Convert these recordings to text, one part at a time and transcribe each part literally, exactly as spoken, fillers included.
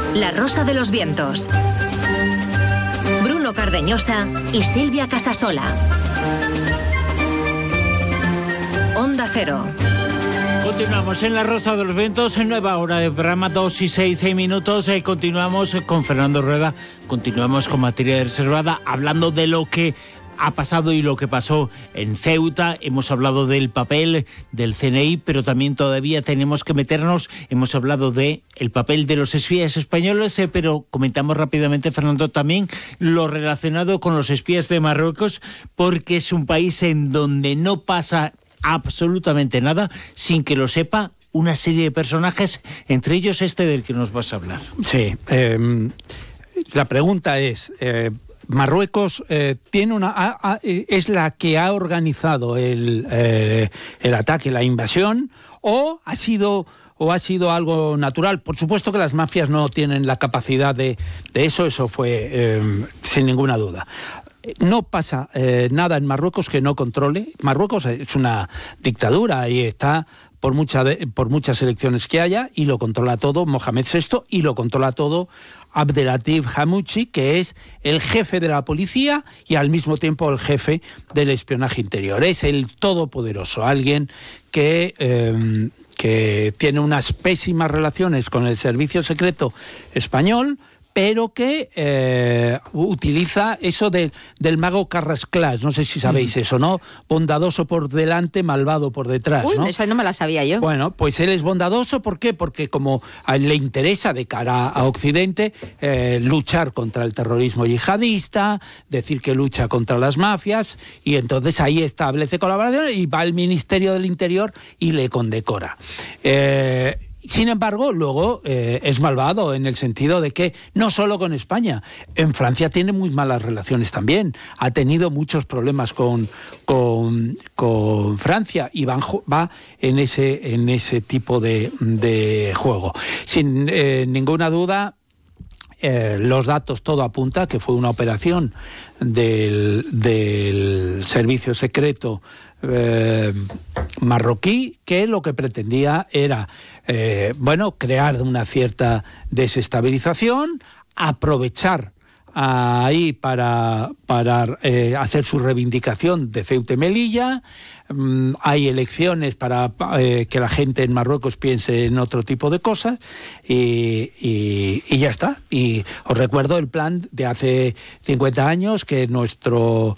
La Rosa de los Vientos. Bruno Cardeñosa y Silvia Casasola. Onda Cero. Continuamos en La Rosa de los Vientos, en nueva hora de programa, dos y seis, seis minutos. Eh, continuamos con Fernando Rueda, continuamos con materia reservada, hablando de lo que ha pasado y lo que pasó en Ceuta. Hemos hablado del papel del C N I, pero también todavía tenemos que meternos. Hemos hablado de el papel de los espías españoles, eh, pero comentamos rápidamente, Fernando, también lo relacionado con los espías de Marruecos, porque es un país en donde no pasa absolutamente nada sin que lo sepa una serie de personajes, entre ellos este del que nos vas a hablar. Sí, eh, la pregunta es... Eh, Marruecos eh, tiene una a, a, es la que ha organizado el, eh, el ataque, la invasión, o ha sido o ha sido algo natural. Por supuesto que las mafias no tienen la capacidad de, de eso, eso fue eh, sin ninguna duda. No pasa eh, nada en Marruecos que no controle. Marruecos es una dictadura y está por, mucha de, por muchas elecciones que haya, y lo controla todo Mohamed sexto, y lo controla todo Abdelatif Hamouchi, que es el jefe de la policía y al mismo tiempo el jefe del espionaje interior. Es el todopoderoso, alguien que... Eh, que tiene unas pésimas relaciones con el servicio secreto español, pero que eh, utiliza eso de, del mago Carrasclás, no sé si sabéis mm. eso, ¿no? Bondadoso por delante, malvado por detrás, Uy, ¿no? esa no me la sabía yo. Bueno, pues él es bondadoso, ¿por qué? Porque como a él le interesa de cara a Occidente eh, luchar contra el terrorismo yihadista, decir que lucha contra las mafias, y entonces ahí establece colaboración y va al Ministerio del Interior y le condecora. Eh... Sin embargo, luego eh, es malvado en el sentido de que no solo con España, en Francia tiene muy malas relaciones también, ha tenido muchos problemas con, con, con Francia y va, va en, ese, en ese tipo de, de juego. Sin eh, ninguna duda, eh, los datos, todo apunta que fue una operación del, del servicio secreto Eh, marroquí, que lo que pretendía era eh, bueno, crear una cierta desestabilización, aprovechar ahí para, para eh, hacer su reivindicación de Ceuta y Melilla. Um, hay elecciones para eh, que la gente en Marruecos piense en otro tipo de cosas y, y, y ya está. Y os recuerdo el plan de hace cincuenta años que nuestro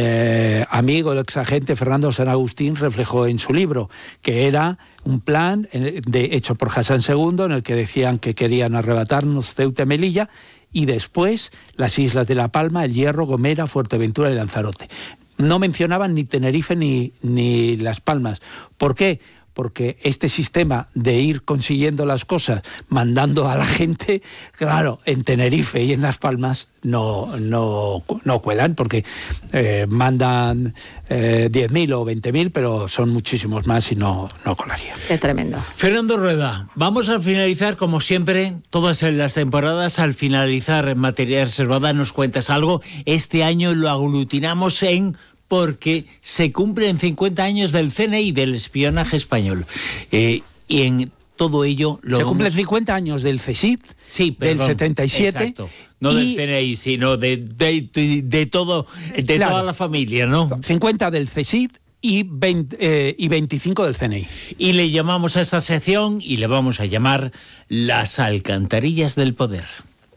eh, amigo, el exagente Fernando San Agustín reflejó en su libro, que era un plan de, hecho por Hassan segundo, en el que decían que querían arrebatarnos Ceuta y Melilla, y después las islas de La Palma, El Hierro, Gomera, Fuerteventura y Lanzarote. No mencionaban ni Tenerife ni, ni Las Palmas. ¿Por qué? Porque este sistema de ir consiguiendo las cosas, mandando a la gente, claro, en Tenerife y en Las Palmas no, no, no cuelan, porque eh, mandan eh, diez mil o veinte mil, pero son muchísimos más y no, no colaría. Qué tremendo. Fernando Rueda, vamos a finalizar, como siempre, todas las temporadas, al finalizar en materia reservada, nos cuentas algo. Este año lo aglutinamos en... porque se cumplen cincuenta años del C N I, del espionaje español. Eh, y en todo ello... Lo se vamos... cumplen cincuenta años del CSIC, sí, perdón, del setenta y siete. Exacto. No y... del C N I, sino de, de, de, de, todo, de claro, toda la familia, ¿no? cincuenta del CSIC y, veinte, eh, y veinticinco del C N I. Y le llamamos a esta sección, y le vamos a llamar Las Alcantarillas del Poder.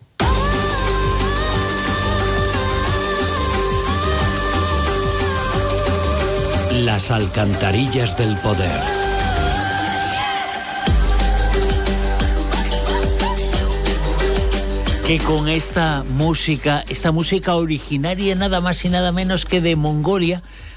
Las Alcantarillas del Poder. Que con esta música, esta música originaria nada más y nada menos que de Mongolia,